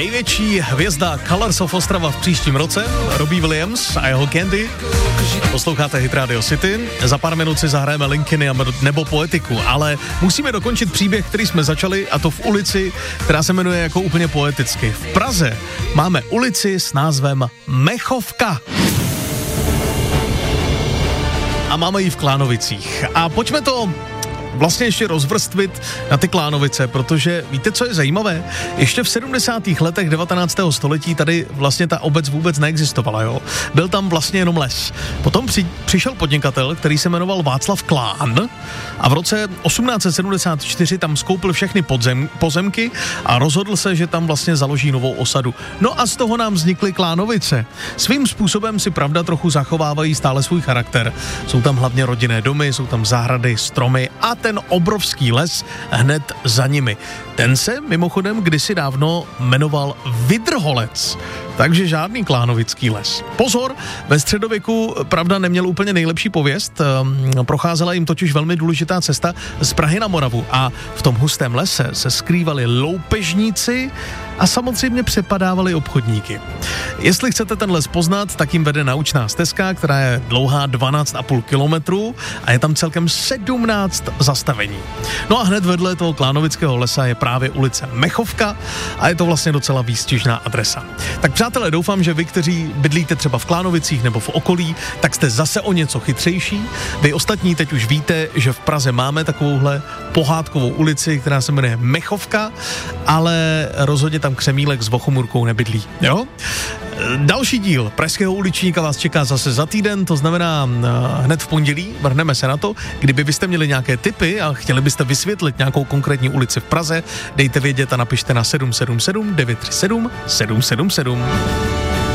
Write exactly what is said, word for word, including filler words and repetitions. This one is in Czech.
Největší hvězda Colors of Ostrava v příštím roce, Robbie Williams a jeho Candy. Posloucháte Hit Radio City. Za pár minut si zahrajeme Linkiny nebo Poetiku, ale musíme dokončit příběh, který jsme začali, a to v ulici, která se jmenuje jako úplně poeticky. V Praze máme ulici s názvem Mechovka. A máme ji v Klánovicích. A pojďme to vlastně ještě rozvrstvit na ty Klánovice, protože víte, co je zajímavé? Ještě v sedmdesátých letech devatenáctého století tady vlastně ta obec vůbec neexistovala, jo? Byl tam vlastně jenom les. Potom při, přišel podnikatel, který se jmenoval Václav Klán a v roce osmnáct set sedmdesát čtyři tam skoupil všechny podzem, pozemky a rozhodl se, že tam vlastně založí novou osadu. No a z toho nám vznikly Klánovice. Svým způsobem si pravda trochu zachovávají stále svůj charakter. Jsou tam hlavně rodinné domy, jsou tam zahrady, stromy a ten obrovský les hned za nimi. Ten se mimochodem kdysi dávno jmenoval Vydrholec, takže žádný klánovický les. Pozor, ve středověku pravda neměl úplně nejlepší pověst, procházela jim totiž velmi důležitá cesta z Prahy na Moravu a v tom hustém lese se skrývali loupežníci a samozřejmě přepadávali obchodníky. Jestli chcete ten les poznat, tak jim vede naučná stezka, která je dlouhá dvanáct a půl kilometru a je tam celkem sedmnáct zastavení. No a hned vedle toho klánovického lesa je právě ulice Mechovka a je to vlastně docela výstižná adresa. Tak přátelé, doufám, že vy, kteří bydlíte třeba v Klánovicích nebo v okolí, tak jste zase o něco chytřejší. Vy ostatní teď už víte, že v Praze máme takovouhle pohádkovou ulici, která se jmenuje Mechovka, ale rozhodně tam křemílek s vochomurkou nebydlí, jo? Další díl Pražského uličníka vás čeká zase za týden, to znamená hned v pondělí, vrhneme se na to. Kdyby byste měli nějaké tipy a chtěli byste vysvětlit nějakou konkrétní ulici v Praze, dejte vědět a napište na sedm sedm sedm devět tři sedm sedm sedm sedm.